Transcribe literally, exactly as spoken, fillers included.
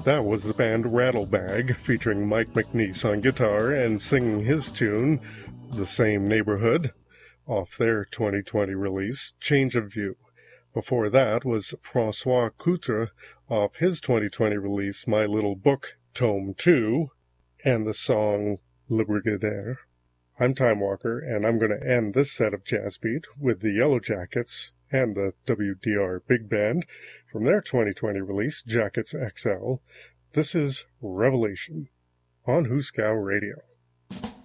That was the band Rattlebag, featuring Mike McNeese on guitar and singing his tune, The Same Neighborhood, off their twenty twenty release, Change of View. Before that was Francois Couture off his twenty twenty release, My Little Book, Tome two, and the song Le Brigadier. I'm Time Walker, and I'm going to end this set of Jazz Beat with the Yellow Jackets and the W D R Big Band from their twenty twenty release, Jackets X L. This is Revelation on Huskow Radio.